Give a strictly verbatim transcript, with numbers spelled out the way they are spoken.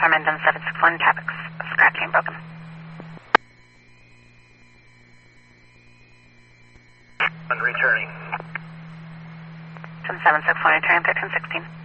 confirm engine seven six one, traffic scratchy and broken. And returning. seven six one, returning thirteen sixteen.